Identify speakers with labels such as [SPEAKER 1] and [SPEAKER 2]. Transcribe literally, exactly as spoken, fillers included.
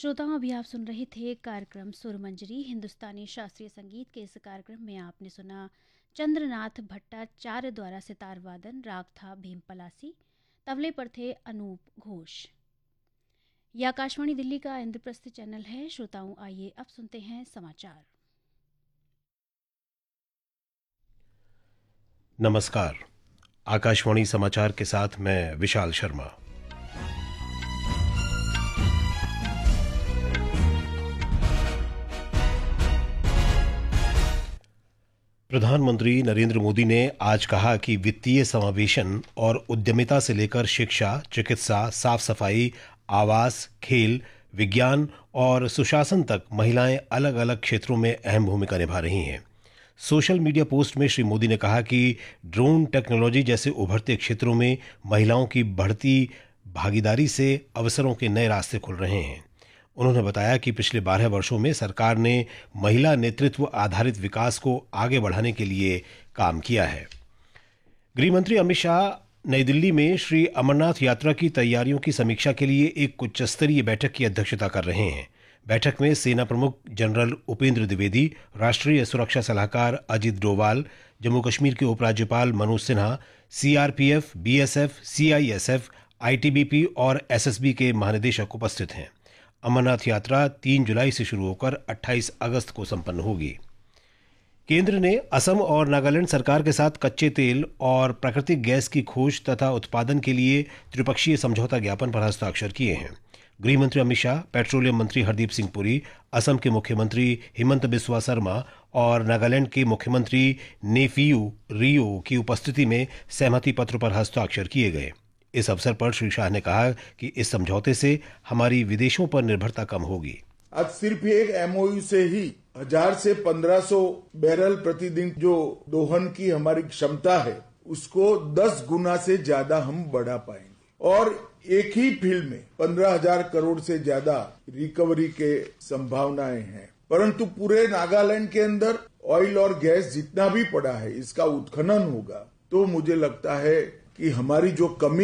[SPEAKER 1] श्रोताओं, अभी आप सुन रहे थे कार्यक्रम सुरमंजरी। हिंदुस्तानी शास्त्रीय संगीत के इस कार्यक्रम में आपने सुना चंद्रनाथ भट्टाचार्य द्वारा सितार वादन। राग था भीमपलासी। तबले पर थे अनूप घोष। यह आकाशवाणी दिल्ली का इंद्रप्रस्थ चैनल है। श्रोताओं, आइए अब सुनते हैं समाचार।
[SPEAKER 2] नमस्कार। आकाशवाणी समाचार के साथ मैं विशाल शर्मा। प्रधानमंत्री नरेंद्र मोदी ने आज कहा कि वित्तीय समावेशन और उद्यमिता से लेकर शिक्षा, चिकित्सा, साफ सफाई, आवास, खेल, विज्ञान और सुशासन तक महिलाएं अलग अलग क्षेत्रों में अहम भूमिका निभा रही हैं। सोशल मीडिया पोस्ट में श्री मोदी ने कहा कि ड्रोन टेक्नोलॉजी जैसे उभरते क्षेत्रों में महिलाओं की बढ़ती भागीदारी से अवसरों के नए रास्ते खुल रहे हैं। उन्होंने बताया कि पिछले बारह वर्षों में सरकार ने महिला नेतृत्व आधारित विकास को आगे बढ़ाने के लिए काम किया है। गृहमंत्री अमित शाह नई दिल्ली में श्री अमरनाथ यात्रा की तैयारियों की समीक्षा के लिए एक उच्च स्तरीय बैठक की अध्यक्षता कर रहे हैं। बैठक में सेना प्रमुख जनरल उपेंद्र द्विवेदी, राष्ट्रीय सुरक्षा सलाहकार अजित डोवाल, जम्मू कश्मीर के उपराज्यपाल Manoj Sinha, CRPF, BSF, CISF, ITBP और एसएसबी के महानिदेशक उपस्थित हैं। अमरनाथ यात्रा तीन जुलाई से शुरू होकर अट्ठाईस अगस्त को संपन्न होगी। केंद्र ने असम और नागालैंड सरकार के साथ कच्चे तेल और प्राकृतिक गैस की खोज तथा उत्पादन के लिए त्रिपक्षीय समझौता ज्ञापन पर हस्ताक्षर किए हैं। गृहमंत्री अमित शाह, पेट्रोलियम मंत्री हरदीप सिंह पुरी, असम के मुख्यमंत्री हिमंत बिस्वा शर्मा और नागालैंड के मुख्यमंत्री नेफियू रियो की उपस्थिति में सहमति पत्र पर हस्ताक्षर किए गए। इस अवसर पर श्री शाह ने कहा कि इस समझौते से हमारी विदेशों पर निर्भरता कम होगी।
[SPEAKER 3] आज सिर्फ एक एमओयू से ही हजार से पंद्रह सौ बैरल प्रतिदिन जो दोहन की हमारी क्षमता है उसको दस गुना से ज्यादा हम बढ़ा पाएंगे और एक ही फील्ड में पंद्रह हजार करोड़ से ज्यादा रिकवरी के संभावनाएं हैं। परंतु पूरे नागालैंड के अंदर ऑयल और गैस जितना भी पड़ा है इसका उत्खनन होगा तो मुझे लगता है कि हमारी जो कमी